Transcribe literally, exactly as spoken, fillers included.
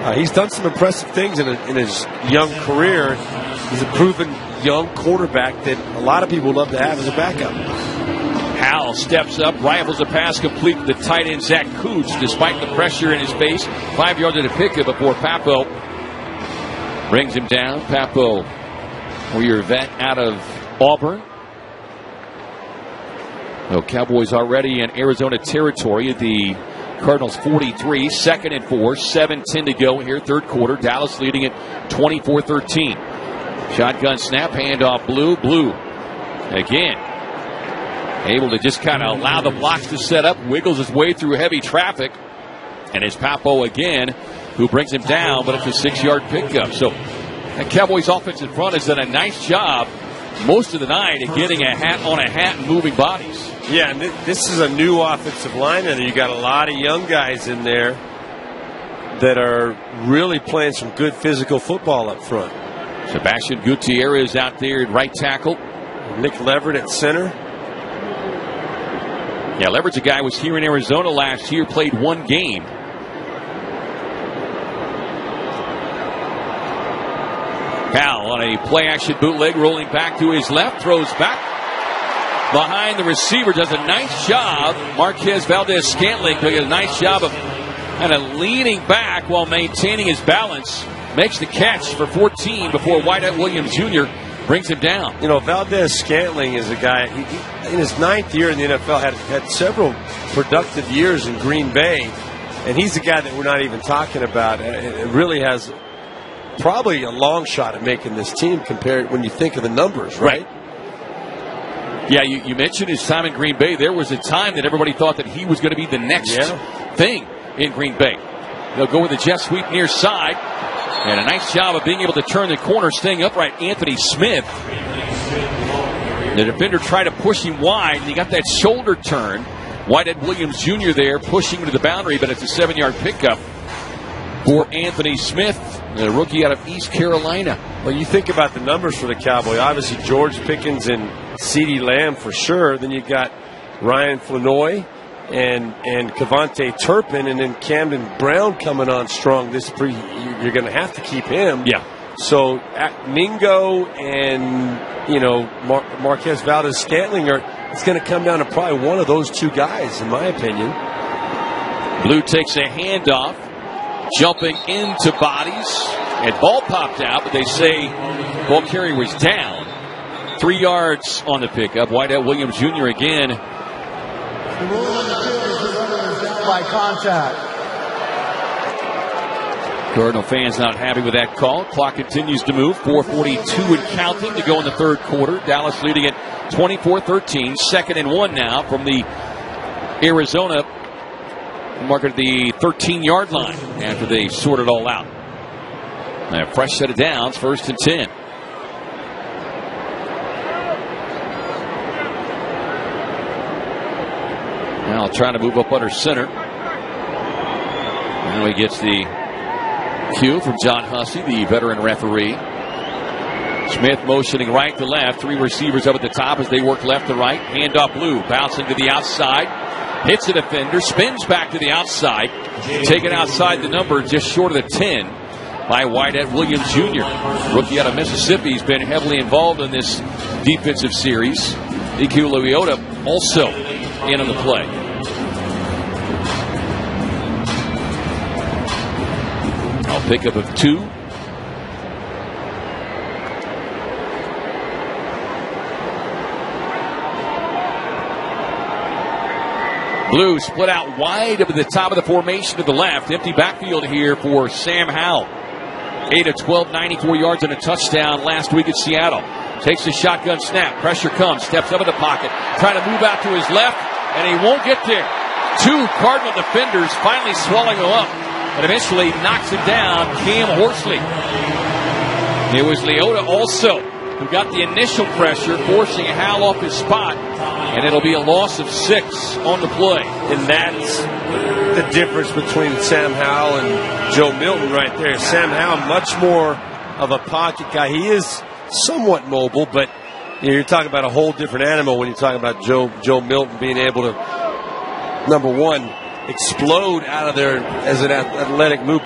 Uh, he's done some impressive things in, a, in his young career. He's a proven young quarterback that a lot of people love to have as a backup. Howell steps up, rifles a pass complete to the tight end Zach Cooch, despite the pressure in his face. Five yards of the pickup before Papo brings him down. Papo, your vet out of Auburn. Well, Cowboys already in Arizona territory at the Cardinals forty-three, second and four, seven ten to go here, third quarter. Dallas leading it twenty-four thirteen. Shotgun snap, handoff Blue. Blue again. Able to just kind of allow the blocks to set up, wiggles his way through heavy traffic. And it's Papo again who brings him down, but it's a six-yard pickup. So the Cowboys offense in front has done a nice job most of the night at getting a hat on a hat and moving bodies. Yeah, and th- this is a new offensive line, and you got a lot of young guys in there that are really playing some good physical football up front. Sebastian Gutierrez out there at right tackle. Nick Leverett at center. Yeah, Leverett's a guy who was here in Arizona last year, played one game. Howell on a play-action bootleg, rolling back to his left, throws back behind the receiver, does a nice job. Marquez Valdez-Scantling doing a nice job of kind of leaning back while maintaining his balance. Makes the catch for fourteen before Whitehead Williams Junior brings him down. You know, Valdez-Scantling is a guy, he, he, in his ninth year in the N F L, had, had several productive years in Green Bay, and he's a guy that we're not even talking about. It really has probably a long shot at making this team compared when you think of the numbers, right? right. Yeah, you, you mentioned his time in Green Bay. There was a time that everybody thought that he was going to be the next yeah. thing in Green Bay. They'll go with the jet sweep near side. And a nice job of being able to turn the corner, staying upright, Anthony Smith. The defender tried to push him wide, and he got that shoulder turn. Whitehead Williams Junior there pushing him to the boundary, but it's a seven-yard pickup for Anthony Smith, the rookie out of East Carolina. Well, you think about the numbers for the Cowboys. Obviously, George Pickens and CeeDee Lamb for sure. Then you got Ryan Flanoy and and Kevontae Turpin, and then Camden Brown coming on strong. This pre, you're going to have to keep him. Yeah. So at Mingo and you know Mar- Marquez Valdez-Scantling are. It's going to come down to probably one of those two guys, in my opinion. Blue takes a handoff, jumping into bodies, and ball popped out, but they say ball carrier was down. Three yards on the pickup. Whitehead Williams Junior again. By contact. Cardinal fans not happy with that call. Clock continues to move. four forty-two and counting to go in the third quarter. Dallas leading it twenty-four thirteen. Second and one now from the Arizona mark at the thirteen-yard line after they sort it all out. And a fresh set of downs. First and ten. Now trying to move up under center. Now he gets the cue from John Hussey, the veteran referee. Smith motioning right to left. Three receivers up at the top as they work left to right. Handoff Blue, bouncing to the outside. Hits the defender, spins back to the outside. Taken outside the number, just short of the ten by Whitehead Williams Junior Rookie out of Mississippi. He's been heavily involved in this defensive series. Iku Leota also in on the play. I'll pick up of two. Blue split out wide up at the top of the formation to the left. Empty backfield here for Sam Howell. eight of twelve, ninety-four yards and a touchdown last week at Seattle. Takes a shotgun snap. Pressure comes. Steps up in the pocket. Trying to move out to his left, and he won't get there. Two Cardinal defenders finally swallowing him up, but eventually knocks him down. Cam Horsley. It was Leota also who got the initial pressure, forcing Howell off his spot, and it'll be a loss of six on the play. And that's the difference between Sam Howell and Joe Milton right there. Sam Howell, much more of a pocket guy. He is somewhat mobile, but you know, you're talking about a whole different animal when you're talking about Joe Joe Milton being able to, number one, explode out of there as an athletic move.